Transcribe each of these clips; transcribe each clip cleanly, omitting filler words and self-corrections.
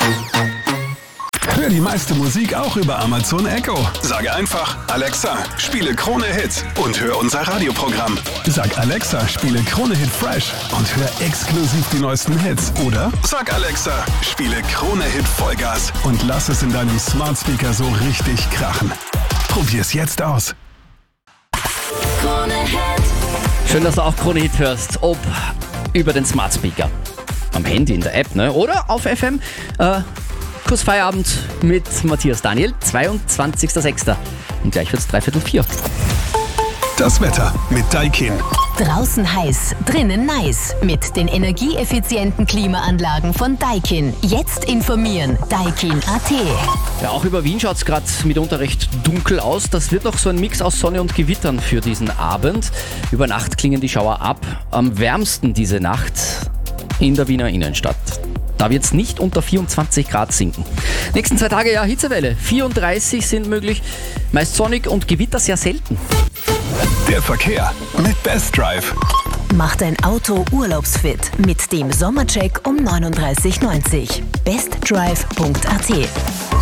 Hör die meiste Musik auch über Amazon Echo. Sage einfach, Alexa, spiele Krone Hit und hör unser Radioprogramm. Sag Alexa, spiele Krone Hit Fresh und hör exklusiv die neuesten Hits. Oder sag Alexa, spiele Krone Hit Vollgas und lass es in deinem Smart Speaker so richtig krachen. Probier's jetzt aus. Krone Hit. Schön, dass du auch Krone Hit hörst, ob über den Smart Speaker, am Handy, in der App, ne? Oder auf FM. Kurz Feierabend mit Matthias Daniel, 22.06. Und gleich wird's 3:45. Das Wetter mit Daikin. Draußen heiß, drinnen nice. Mit den energieeffizienten Klimaanlagen von Daikin. Jetzt informieren. Daikin.at. Ja, auch über Wien schaut's gerade mitunter recht dunkel aus. Das wird noch so ein Mix aus Sonne und Gewittern für diesen Abend. Über Nacht klingen die Schauer ab. Am wärmsten diese Nacht in der Wiener Innenstadt. Da wird es nicht unter 24 Grad sinken. Nächsten 2 Tage, ja, Hitzewelle. 34 sind möglich. Meist sonnig und Gewitter sehr selten. Der Verkehr mit Best Drive. Mach dein Auto urlaubsfit mit dem Sommercheck um 39,90. bestdrive.at.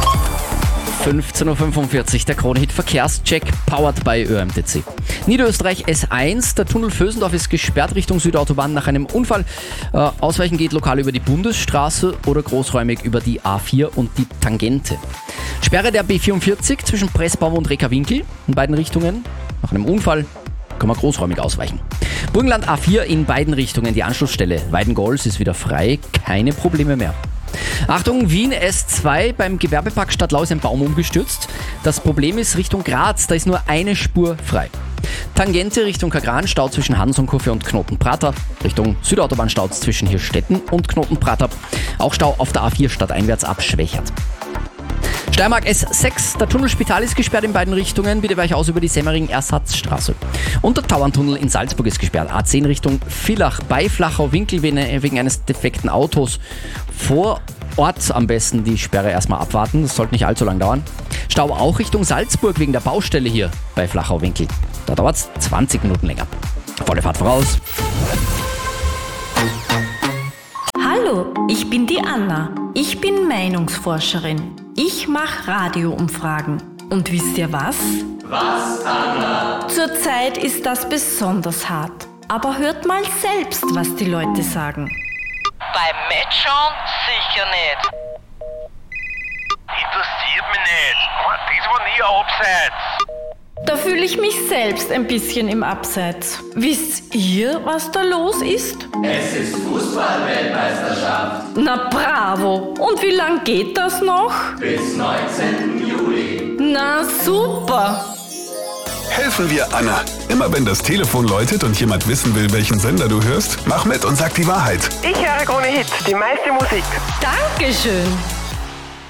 15.45 Uhr, der Krone-Hit Verkehrscheck, powered by ÖMTC. Niederösterreich S1, der Tunnel Vösendorf ist gesperrt Richtung Südautobahn nach einem Unfall. Ausweichen geht lokal über die Bundesstraße oder großräumig über die A4 und die Tangente. Sperre der B44 zwischen Pressbaum und Reka-Winkel in beiden Richtungen. Nach einem Unfall kann man großräumig ausweichen. Burgenland A4 in beiden Richtungen, die Anschlussstelle Weidengols ist wieder frei, keine Probleme mehr. Achtung, Wien S2, beim Gewerbepark Stadtlau ist ein Baum umgestürzt. Das Problem ist Richtung Graz, da ist nur eine Spur frei. Tangente Richtung Kagran, Stau zwischen Hansonkurve und Knotenprater. Richtung Südautobahn Stau zwischen Hirstetten und Knotenprater. Auch Stau auf der A4 stadteinwärts abschwächert. Steiermark S6, der Tunnelspital ist gesperrt in beiden Richtungen. Bitte weich aus über die Semmering-Ersatzstraße. Und der Tauerntunnel in Salzburg ist gesperrt. A10 Richtung Villach bei Flachau-Winkel wegen eines defekten Autos. Vor Ort am besten die Sperre erstmal abwarten. Das sollte nicht allzu lang dauern. Stau auch Richtung Salzburg wegen der Baustelle hier bei Flachau-Winkel. Da dauert es 20 Minuten länger. Volle Fahrt voraus. Hallo, ich bin die Anna. Ich bin Meinungsforscherin. Ich mache Radioumfragen. Und wisst ihr was? Was, Anna? Zurzeit ist das besonders hart. Aber hört mal selbst, was die Leute sagen. Beim Matchschauen sicher nicht. Interessiert mich nicht. Das war nie ein Abseits. Da fühle ich mich selbst ein bisschen im Abseits. Wisst ihr, was da los ist? Es ist Fußball-Weltmeisterschaft. Na bravo! Und wie lang geht das noch? Bis 19. Juli. Na super! Helfen wir Anna. Immer wenn das Telefon läutet und jemand wissen will, welchen Sender du hörst, mach mit und sag die Wahrheit. Ich höre Krone Hit, die meiste Musik. Dankeschön!